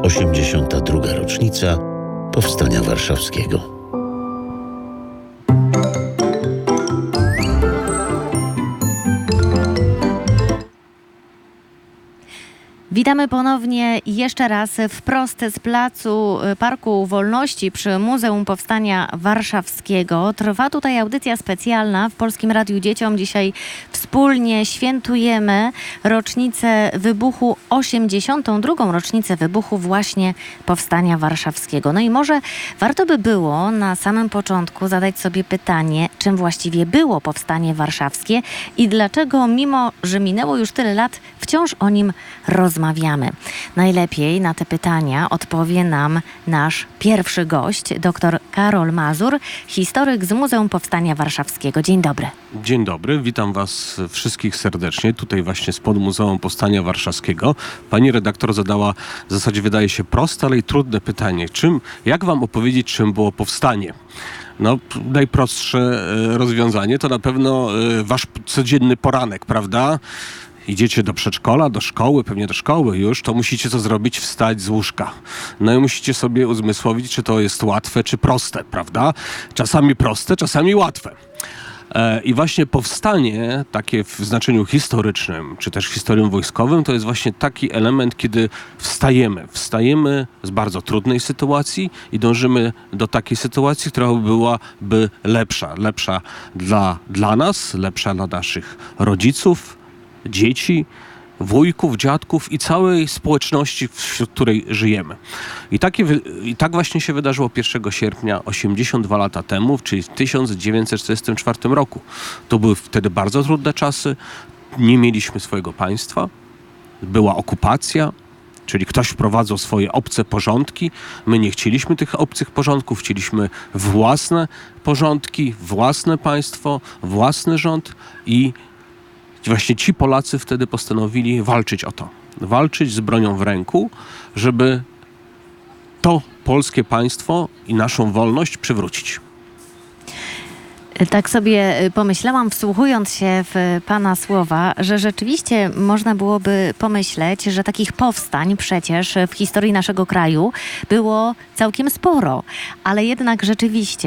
82. rocznica Powstania Warszawskiego. Witamy ponownie jeszcze raz wprost z placu Parku Wolności przy Muzeum Powstania Warszawskiego. Trwa tutaj audycja specjalna w Polskim Radiu Dzieciom. Dzisiaj wspólnie świętujemy rocznicę wybuchu, 82. rocznicę wybuchu właśnie Powstania Warszawskiego. No i może warto by było na samym początku zadać sobie pytanie, czym właściwie było Powstanie Warszawskie i dlaczego, mimo że minęło już tyle lat, wciąż o nim rozmawiamy. Najlepiej na te pytania odpowie nam nasz pierwszy gość, dr Karol Mazur, historyk z Muzeum Powstania Warszawskiego. Dzień dobry. Dzień dobry, witam Was wszystkich serdecznie, tutaj właśnie spod Muzeum Powstania Warszawskiego. Pani redaktor zadała w zasadzie, wydaje się, proste, ale i trudne pytanie. Jak Wam opowiedzieć, czym było powstanie? No, najprostsze rozwiązanie to na pewno Wasz codzienny poranek, prawda? Idziecie do przedszkola, do szkoły, pewnie do szkoły już, to musicie co zrobić? Wstać z łóżka. No i musicie sobie uzmysłowić, czy to jest łatwe, czy proste, prawda? Czasami proste, czasami łatwe. I właśnie powstanie, takie w znaczeniu historycznym, czy też historią wojskowym, to jest właśnie taki element, kiedy wstajemy z bardzo trudnej sytuacji i dążymy do takiej sytuacji, która byłaby lepsza dla nas, lepsza dla naszych rodziców, dzieci, wujków, dziadków i całej społeczności, wśród której żyjemy. I tak właśnie się wydarzyło 1 sierpnia 82 lata temu, czyli w 1944 roku. To były wtedy bardzo trudne czasy. Nie mieliśmy swojego państwa. Była okupacja, czyli ktoś wprowadzał swoje obce porządki. My nie chcieliśmy tych obcych porządków, chcieliśmy własne porządki, własne państwo, własny rząd i właśnie ci Polacy wtedy postanowili walczyć o to. Walczyć z bronią w ręku, żeby to polskie państwo i naszą wolność przywrócić. Tak sobie pomyślałam, wsłuchując się w Pana słowa, że rzeczywiście można byłoby pomyśleć, że takich powstań przecież w historii naszego kraju było całkiem sporo, ale jednak rzeczywiście